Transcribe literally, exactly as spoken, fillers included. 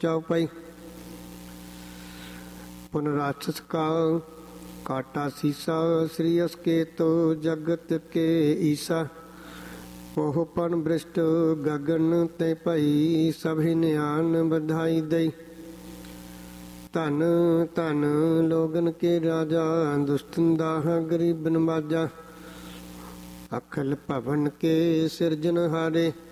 ਚੌਪਈ। ਪੁਨਰਾਛਸ ਕਾ ਕਾਟਾ ਸੀਸਾ, ਸ੍ਰੀ ਅਸਕੇਤ ਜਗਤ ਕੇ ਈਸਾ। ਉਹ ਪਨ ਬ੍ਰਿਸ਼ਟ ਗਗਨ ਤੇ ਭਈ, ਸਭੀ ਨਿਆਨ ਬਧਾਈ ਦਈ। ਧਨ ਧਨ ਲੋਗਨ ਕੇ ਰਾਜਾ, ਦੁਸ਼ਟਨ ਦਾਹ ਗਰੀਬਨ ਬਾਜਾ। ਅਖਲ ਭਵਨ ਕੇ ਸਿਰਜਨਹਾਰੇ,